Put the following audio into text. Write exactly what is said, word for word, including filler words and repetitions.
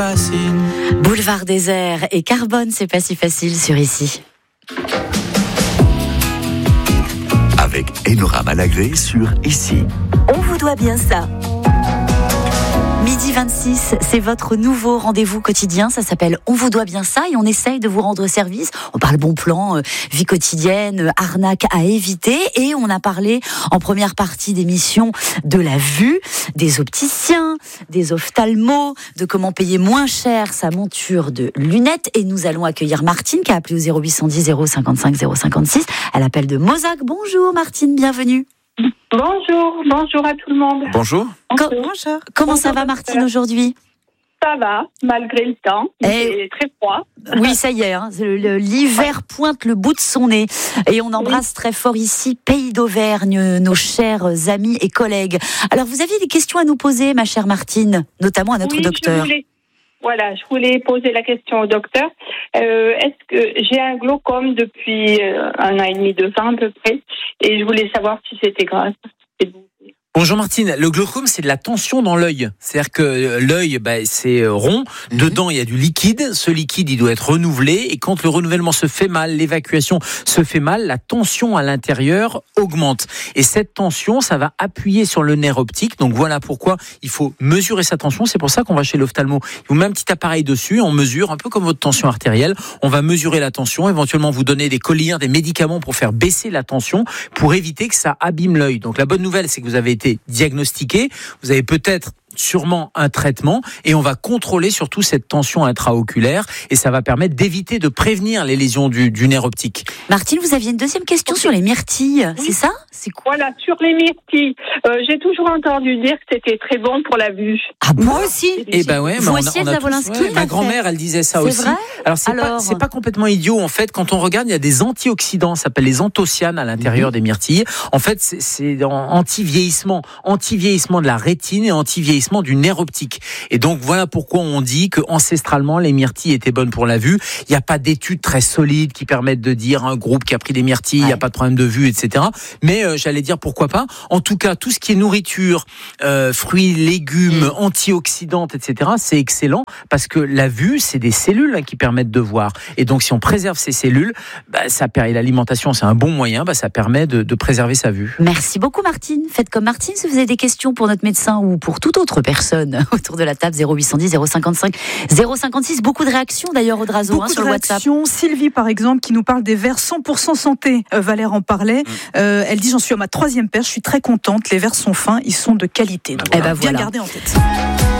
Boulevard désert et Carbone, c'est pas si facile sur ici. Avec Enora Malagré sur Ici. On vous doit bien ça. Midi vingt-six, c'est votre nouveau rendez-vous quotidien. Ça s'appelle On vous doit bien ça et on essaye de vous rendre service. On parle bon plan, euh, vie quotidienne, euh, arnaque à éviter. Et on a parlé en première partie d'émission de la vue, des opticiens, des ophtalmos, de comment payer moins cher sa monture de lunettes. Et nous allons accueillir Martine qui a appelé au zéro huit cent dix zéro cinquante-cinq zéro cinquante-six. Elle appelle de Mozac. Bonjour Martine, bienvenue. Bonjour, bonjour à tout le monde. Bonjour. Co- Bonjour. Comment Bonjour, ça va Martine aujourd'hui ? Ça va, malgré le temps. Il Eh, est très froid. Oui, ça y est, hein, le- le- l'hiver pointe le bout de son nez. Et on embrasse très fort ici, Pays d'Auvergne, nos chers amis et collègues. Alors, vous aviez des questions à nous poser, ma chère Martine, notamment à notre Oui, docteur. Je voulais, voilà, je voulais poser la question au docteur. Euh, est-ce que j'ai un glaucome depuis euh, un an et demi, deux ans à peu près, et je voulais savoir si c'était grave. C'est bon. Bonjour Martine, le glaucome c'est de la tension dans l'œil. C'est-à-dire que l'œil bah, c'est rond, mmh. Dedans il y a du liquide, ce liquide il doit être renouvelé et quand le renouvellement se fait mal, l'évacuation se fait mal, la tension à l'intérieur augmente. Et cette tension ça va appuyer sur le nerf optique, donc voilà pourquoi il faut mesurer sa tension, c'est pour ça qu'on va chez l'ophtalmo. Il vous met un petit appareil dessus, on mesure un peu comme votre tension artérielle, on va mesurer la tension, éventuellement vous donner des collyres, des médicaments pour faire baisser la tension, pour éviter que ça abîme l'œil. Donc la bonne nouvelle c'est que vous avez été diagnostiqué, vous avez peut-être sûrement un traitement et on va contrôler surtout cette tension intraoculaire et ça va permettre d'éviter de prévenir les lésions du, du nerf optique. Martine, vous aviez une deuxième question sur les myrtilles, oui. C'est ça ? C'est quoi ? Voilà, sur les myrtilles, euh, j'ai toujours entendu dire que c'était très bon pour la vue. Ah, moi aussi. Et ben ouais, vous bah aussi, on a, on a tous, ouais, ma grand-mère, elle disait ça c'est aussi. Vrai Alors c'est Alors... pas c'est pas complètement idiot en fait. Quand on regarde, il y a des antioxydants, ça s'appelle les anthocyanes à l'intérieur mmh. des myrtilles. En fait, c'est, c'est anti-vieillissement, anti-vieillissement de la rétine et anti-vieillissement du nerf optique. Et donc voilà pourquoi on dit que ancestralement les myrtilles étaient bonnes pour la vue. Il n'y a pas d'études très solides qui permettent de dire un groupe qui a pris des myrtilles, il ouais. n'y a pas de problème de vue, et cetera. Mais euh, j'allais dire pourquoi pas. En tout cas, tout ce qui est nourriture, euh, fruits, légumes, mmh. antioxydantes, et cetera, c'est excellent parce que la vue, c'est des cellules hein, qui permettent de voir. Et donc si on préserve ces cellules, bah, ça et l'alimentation, c'est un bon moyen, bah, ça permet de, de préserver sa vue. Merci beaucoup Martine. Faites comme Martine si vous avez des questions pour notre médecin ou pour toute autre personne autour de la table. Zéro huit cent dix zéro cinquante-cinq zéro cinquante-six. Beaucoup de réactions d'ailleurs au Drazo hein, sur le WhatsApp. Sylvie par exemple qui nous parle des verres cent pour cent santé. Euh, Valère en parlait. Mmh. Euh, elle dit j'en suis à ma troisième paire. Je suis très contente. Les verres sont fins. Ils sont de qualité. Donc, eh ben bien voilà. garder en tête.